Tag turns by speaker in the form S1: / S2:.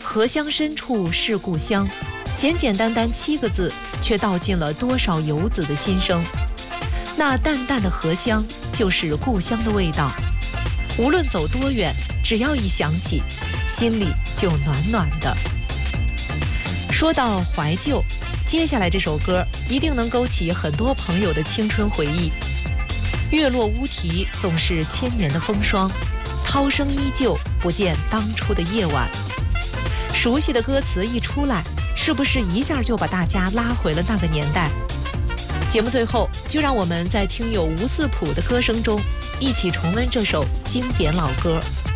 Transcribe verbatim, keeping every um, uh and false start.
S1: 荷香深处是故乡，简简单单七个字，却道尽了多少游子的心声。那淡淡的荷香，就是故乡的味道。无论走多远，只要一想起，心里就暖暖的。说到怀旧，接下来这首歌一定能勾起很多朋友的青春回忆。月落乌啼，总是千年的风霜，涛声依旧，不见当初的夜晚。熟悉的歌词一出来，是不是一下就把大家拉回了那个年代？节目最后，就让我们在听友吴四普的歌声中，一起重温这首经典老歌《